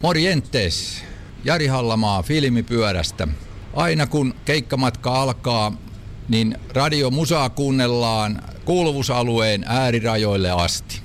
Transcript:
Morjentes, Jari Hallamaa Filmipyörästä. Aina kun keikkamatka alkaa, niin radiomusaa kuunnellaan kuuluvuusalueen äärirajoille asti.